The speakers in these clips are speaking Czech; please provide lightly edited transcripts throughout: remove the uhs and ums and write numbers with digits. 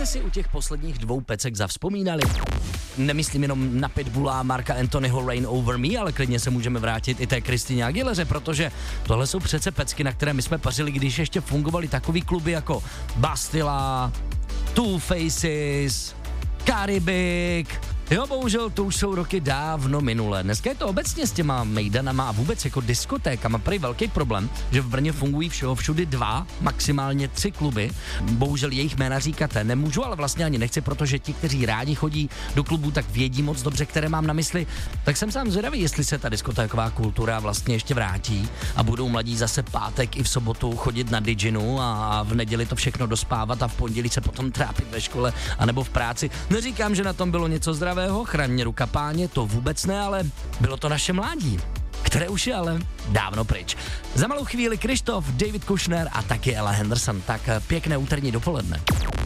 jste si u těch posledních 2 pecek zavzpomínali? Nemyslím jenom na Pitbulla, Marka Anthonyho Rain Over Me, ale klidně se můžeme vrátit i té Christině Aguileře, protože tohle jsou přece pecky, na které my jsme pařili, když ještě fungovaly takový kluby jako Bastilla, Two Faces, Caribik. Jo, bohužel to už jsou roky dávno minulé. Dneska je to obecně s těma mejdanama a vůbec jako diskotékama prý velký problém, že v Brně fungují všudy 2, maximálně 3 kluby. Bohužel jejich jména říkat nemůžu, ale vlastně ani nechci, protože ti, kteří rádi chodí do klubů, tak vědí moc dobře, které mám na mysli. Tak jsem sám zvědavý, jestli se ta diskotéková kultura vlastně ještě vrátí a budou mladí zase pátek i v sobotu chodit na Diginu a v neděli to všechno dospávat a v pondělí se potom trápit ve škole anebo v práci. Neříkám, že na tom bylo něco zdravého, chraň mě ruka páně, to vůbec ne, ale bylo to naše mládí, které už je ale dávno pryč. Za malou chvíli Krištof, David Kushner a taky Ella Henderson, tak pěkné úterní dopoledne.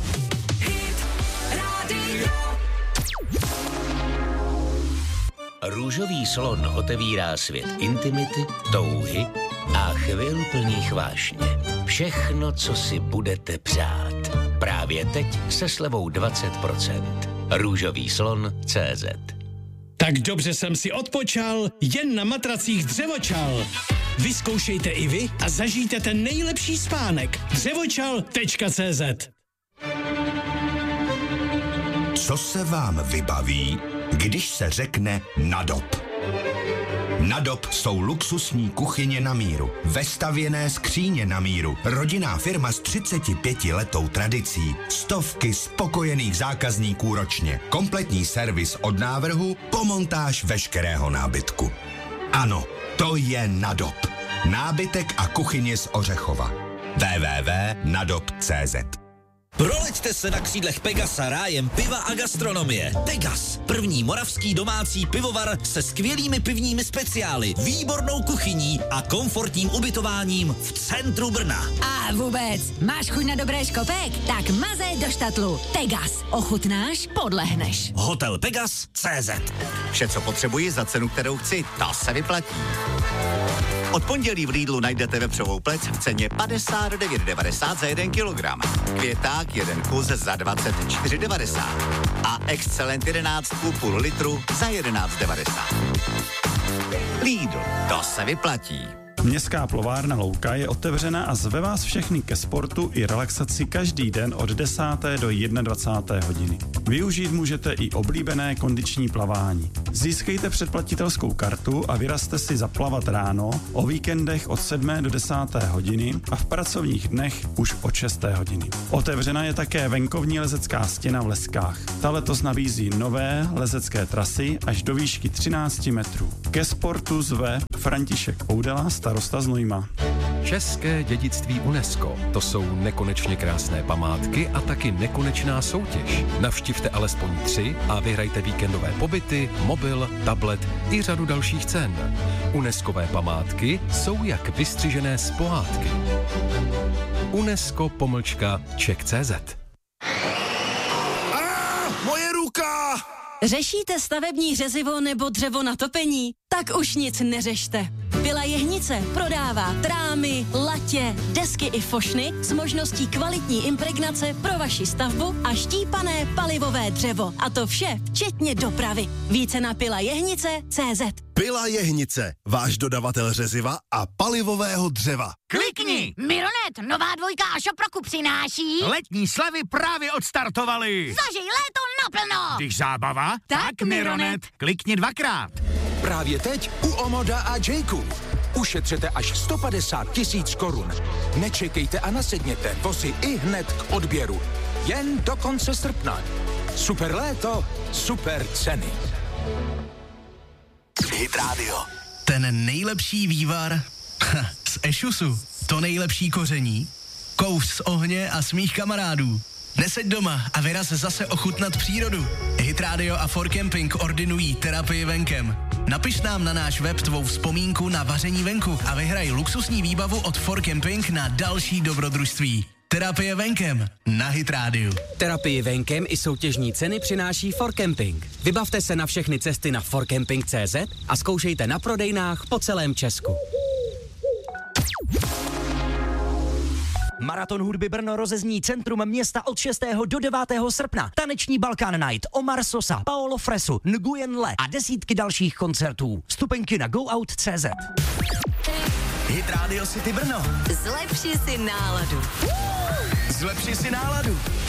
Růžový slon otevírá svět intimity, touhy a chvil plných vášně. Všechno, co si budete přát. Právě teď se slevou 20%. Růžový slon.cz. Tak dobře jsem si odpočal, jen na matracích Dřevočal. Vyzkoušejte i vy a zažijte ten nejlepší spánek. Dřevočal.cz. Co se vám vybaví, když se řekne Nadop? Nadop jsou luxusní kuchyně na míru, vestavěné skříně na míru, rodinná firma s 35letou tradicí, stovky spokojených zákazníků ročně, kompletní servis od návrhu po montáž veškerého nábytku. Ano, to je Nadop. Nábytek a kuchyně z Ořechova. www.nadop.cz. Proleďte se na křídlech Pegasa rájem piva a gastronomie. Pegas, první moravský domácí pivovar se skvělými pivními speciály, výbornou kuchyní a komfortním ubytováním v centru Brna. A vůbec, máš chuť na dobré škopek? Tak mazej do štatlu. Pegas, ochutnáš, podlehneš. Hotel Pegas.cz. Vše, co potřebuji za cenu, kterou chci, to se vyplatí. Od pondělí v Lidlu najdete vepřovou plec v ceně 59,90 za 1 kilogram. Květák 1 kus za 24,90 a Excelent 11,5 litru za 11,90. Lidl, to se vyplatí. Městská plovárna Louka je otevřena a zve vás všechny ke sportu i relaxaci každý den od 10. do 21. hodiny. Využít můžete i oblíbené kondiční plavání. Získejte předplatitelskou kartu a vyrazte si zaplavat ráno, o víkendech od 7. do 10. hodiny a v pracovních dnech už od 6. hodiny. Otevřena je také venkovní lezecká stěna v Leskách. Ta letos nabízí nové lezecké trasy až do výšky 13 metrů. Ke sportu zve František Oudela, starosta Znojma. České dědictví UNESCO. To jsou nekonečně krásné památky a taky nekonečná soutěž. Navštivte alespoň 3 a vyhrajte víkendové pobyty, mobil, tablet i řadu dalších cen. UNESCové památky jsou jak vystřižené z pohádky. UNESCO.CZ. Moje ruka! Řešíte stavební řezivo nebo dřevo na topení? Tak už nic neřešte. Pila Jehnice prodává trámy, latě, desky i fošny s možností kvalitní impregnace pro vaši stavbu a štípané palivové dřevo. A to vše včetně dopravy. Více na pilajehnice.cz. Pila Jehnice, váš dodavatel řeziva a palivového dřeva. Klikni! Mironet, nová dvojka a Šoproku přináší... Letní slevy právě odstartovaly. Zažij léto naplno! Když zábava, tak Mironet. Klikni 2krát. Právě teď u Omoda a Jayku. Ušetřete až 150 000 korun. Nečekejte a nasedněte, vozy i hned k odběru. Jen do konce srpna. Super léto, super ceny. Hit Radio. Ten nejlepší vývar z Ešusu. To nejlepší koření. Kous z ohně a smích kamarádů. Neseď doma a vyraz zase ochutnat přírodu. Hit Radio a For Camping ordinují terapii venkem. Napiš nám na náš web tvou vzpomínku na vaření venku a vyhraj luxusní výbavu od For Camping na další dobrodružství. Terapie venkem na Hit Radio. Terapii venkem i soutěžní ceny přináší For Camping. Vybavte se na všechny cesty na forcamping.cz a zkoušejte na prodejnách po celém Česku. Maraton hudby Brno rozezní centrum města od 6. do 9. srpna. Taneční Balkán Night, Omar Sosa, Paolo Fresu, Nguyen Le a desítky dalších koncertů. Vstupenky na goout.cz. Hit Radio City Brno. Zlepši si náladu. Zlepši si náladu.